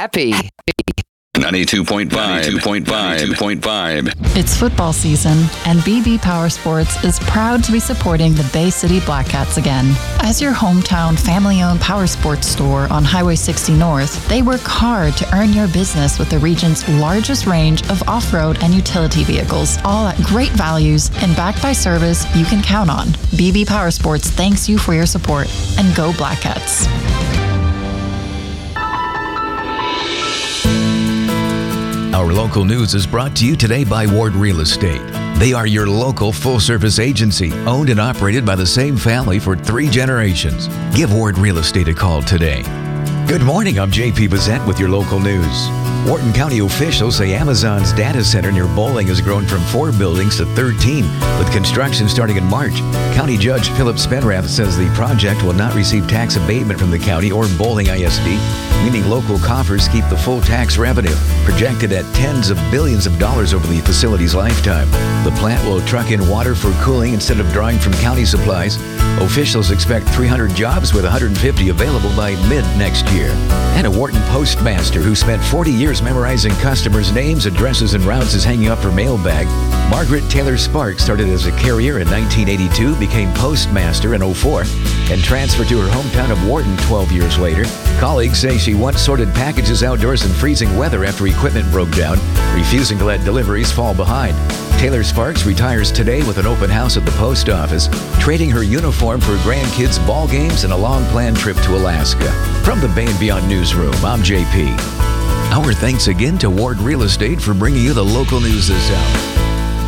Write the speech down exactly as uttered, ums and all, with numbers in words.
happy. ninety-two point five, ninety-two point five, ninety-two point five. It's football season, and B B Power Sports is proud to be supporting the Bay City Black Cats again. As your hometown family-owned power sports store on Highway sixty North, they work hard to earn your business with the region's largest range of off-road and utility vehicles, all at great values and backed by service you can count on. B B Power Sports thanks you for your support, and go Black Cats. Our local news is brought to you today by Ward Real Estate. They are your local full-service agency, owned and operated by the same family for three generations. Give Ward Real Estate a call today. Good morning, I'm J P Bazette with your local news. Wharton County officials say Amazon's data center near Bowling has grown from four buildings to thirteen, with construction starting in March. County Judge Philip Spenrath says the project will not receive tax abatement from the county or Bowling I S D, meaning local coffers keep the full tax revenue, projected at tens of billions of dollars over the facility's lifetime. The plant will truck in water for cooling instead of drawing from county supplies. Officials expect three hundred jobs with one hundred fifty available by mid next year. And a Wharton postmaster who spent forty years memorizing customers' names, addresses, and routes is hanging up her mailbag. Margaret Taylor Sparks started as a carrier in nineteen eighty-two, became postmaster in oh four, and transferred to her hometown of Wharton twelve years later. Colleagues say she once sorted packages outdoors in freezing weather after equipment broke down, refusing to let deliveries fall behind. Taylor Sparks retires today with an open house at the post office, trading her uniform for grandkids' ball games and a long-planned trip to Alaska. From the Bay and Beyond Newsroom, I'm J P. Our thanks again to Ward Real Estate for bringing you the local news this hour.